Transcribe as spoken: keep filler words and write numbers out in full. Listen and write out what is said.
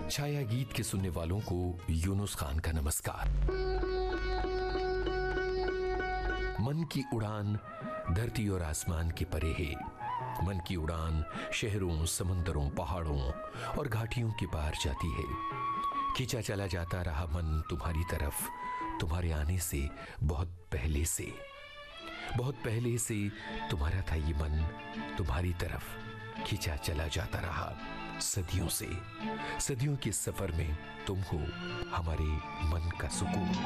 छाया गीत के सुनने वालों को यूनुस खान का नमस्कार। मन की उड़ान धरती और आसमान के परे है। मन की उड़ान शहरों, समंदरों, पहाड़ों और घाटियों के पार जाती है। खींचा चला जाता रहा मन तुम्हारी तरफ, तुम्हारे आने से बहुत पहले से। बहुत पहले से तुम्हारा था ये मन, तुम्हारी तरफ खींचा चला जाता रहा सदियों से। सदियों के सफर में तुम हो हमारे मन का सुकून।